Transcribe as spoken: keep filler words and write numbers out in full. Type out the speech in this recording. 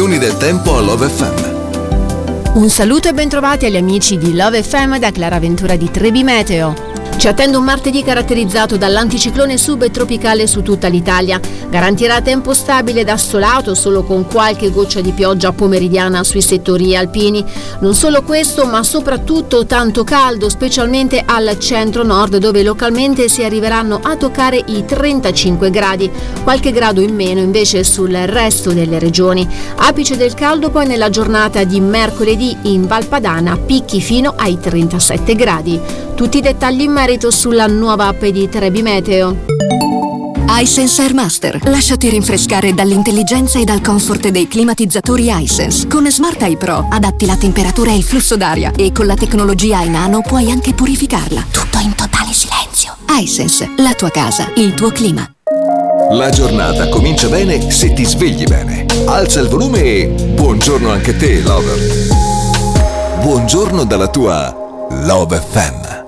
previsioni del tempo a Love F M. Un saluto e bentrovati agli amici di Love F M da Clara Ventura di Trebi Meteo. Ci attende un martedì caratterizzato dall'anticiclone subtropicale su tutta l'Italia. Garantirà tempo stabile ed assolato, solo con qualche goccia di pioggia pomeridiana sui settori alpini. Non solo questo, ma soprattutto tanto caldo, specialmente al centro-nord, dove localmente si arriveranno a toccare i trentacinque gradi. Qualche grado in meno invece sul resto delle regioni. Apice del caldo poi nella giornata di mercoledì in Valpadana, picchi fino ai trentasette gradi. Tutti i dettagli in merito sulla nuova app di Trebi Meteo. iSense Air Master. Lasciati rinfrescare dall'intelligenza e dal comfort dei climatizzatori iSense. Con Smart Eye Pro adatti la temperatura e il flusso d'aria e con la tecnologia iNano puoi anche purificarla. Tutto in totale silenzio. iSense, la tua casa, il tuo clima. La giornata comincia bene se ti svegli bene. Alza il volume e buongiorno anche te, lover. Buongiorno dalla tua Love F M.